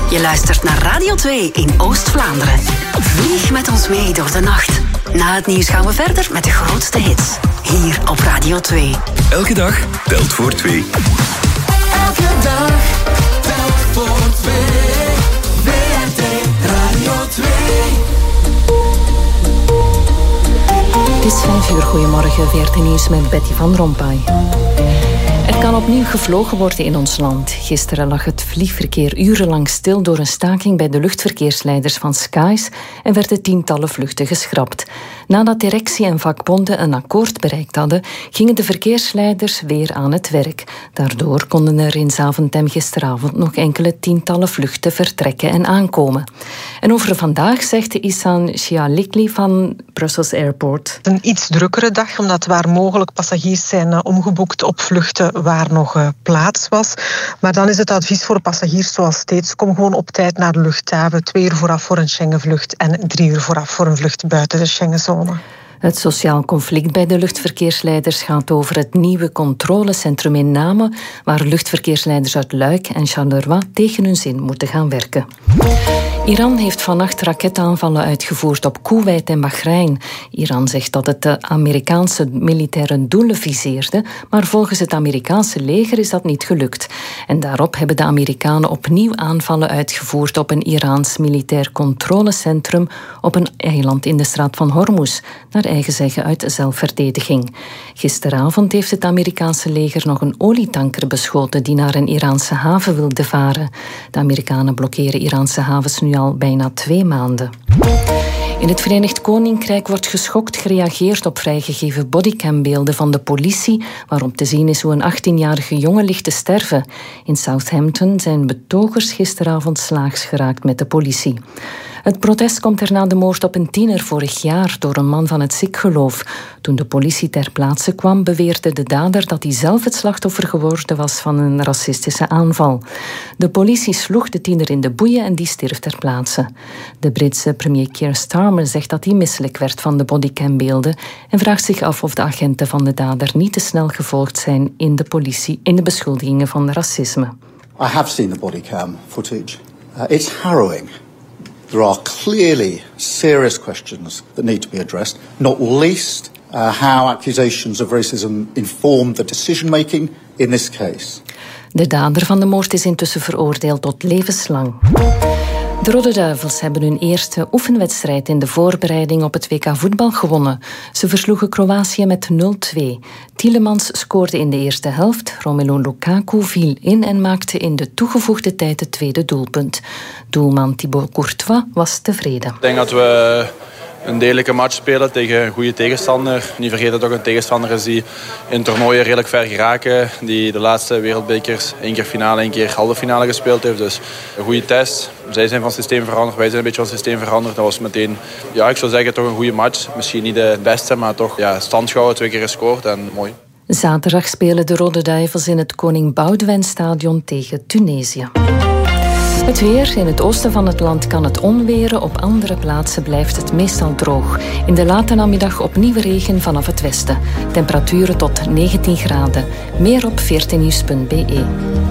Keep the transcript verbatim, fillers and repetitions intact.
Je luistert naar Radio twee in Oost-Vlaanderen. Vlieg met ons mee door de nacht. Na het nieuws gaan we verder met de grootste hits. Hier op Radio twee. Elke dag telt voor twee. Elke dag telt voor twee. V R T Radio twee. Het is vijf uur. Goedemorgen. V R T Nieuws met Betty van Rompuy. Er kan opnieuw gevlogen worden in ons land. Gisteren lag het vliegverkeer urenlang stil door een staking bij de luchtverkeersleiders van Skies en werden tientallen vluchten geschrapt. Nadat directie en vakbonden een akkoord bereikt hadden, gingen de verkeersleiders weer aan het werk. Daardoor konden er in Zaventem gisteravond nog enkele tientallen vluchten vertrekken en aankomen. En over vandaag zegt Ihsan Shialikli van Brussels Airport. Een iets drukkere dag, omdat waar mogelijk passagiers zijn uh, omgeboekt op vluchten waar nog uh, plaats was. Maar dan is het advies voor passagiers zoals steeds: kom gewoon op tijd naar de luchthaven. Twee uur vooraf voor een Schengenvlucht en drie uur vooraf voor een vlucht buiten de Schengenzone. Het sociaal conflict bij de luchtverkeersleiders gaat over het nieuwe controlecentrum in Namen, waar luchtverkeersleiders uit Luik en Charleroi tegen hun zin moeten gaan werken. Iran heeft vannacht raketaanvallen uitgevoerd op Koeweit en Bahrein. Iran zegt dat het de Amerikaanse militaire doelen viseerde, maar volgens het Amerikaanse leger is dat niet gelukt. En daarop hebben de Amerikanen opnieuw aanvallen uitgevoerd op een Iraans militair controlecentrum op een eiland in de straat van Hormuz, naar eigen zeggen uit zelfverdediging. Gisteravond heeft het Amerikaanse leger nog een olietanker beschoten die naar een Iraanse haven wilde varen. De Amerikanen blokkeren Iraanse havens nu al bijna twee maanden. In het Verenigd Koninkrijk wordt geschokt gereageerd op vrijgegeven bodycambeelden van de politie, waarop te zien is hoe een achttienjarige jongen ligt te sterven. In Southampton zijn betogers gisteravond slaags geraakt met de politie. Het protest komt er na de moord op een tiener vorig jaar door een man van het Sikh-geloof. Toen de politie ter plaatse kwam, beweerde de dader dat hij zelf het slachtoffer geworden was van een racistische aanval. De politie sloeg de tiener in de boeien en die stierf ter plaatse. De Britse premier Keir Starmer zegt dat hij misselijk werd van de bodycambeelden en vraagt zich af of de agenten van de dader niet te snel gevolgd zijn in de politie in de beschuldigingen van racisme. I have seen the bodycam footage. Uh, it's harrowing. There are clearly serious questions that need to be addressed, not least uh, how accusations of racism inform the decision-making in this case. De dader van de moord is intussen veroordeeld tot levenslang. De Rode Duivels hebben hun eerste oefenwedstrijd in de voorbereiding op het W K voetbal gewonnen. Ze versloegen Kroatië met nul twee. Tielemans scoorde in de eerste helft, Romelu Lukaku viel in en maakte in de toegevoegde tijd het tweede doelpunt. Doelman Thibaut Courtois was tevreden. Ik denk dat we een degelijke match spelen tegen een goede tegenstander. Niet vergeten dat het ook een tegenstander is die in toernooien redelijk ver geraken. Die de laatste wereldbekers één keer finale, één keer halve finale gespeeld heeft. Dus een goede test. Zij zijn van systeem veranderd, wij zijn een beetje van systeem veranderd. Dat was meteen, ja, ik zou zeggen, toch een goede match. Misschien niet de beste, maar toch ja, stand gehouden, twee keer gescoord en mooi. Zaterdag spelen de Rode Duivels in het Koning Boudewijn Stadion tegen Tunesië. Het weer. In het oosten van het land kan het onweren. Op andere plaatsen blijft het meestal droog. In de late namiddag opnieuw regen vanaf het westen. Temperaturen tot negentien graden. Meer op veertien nieuws punt b e.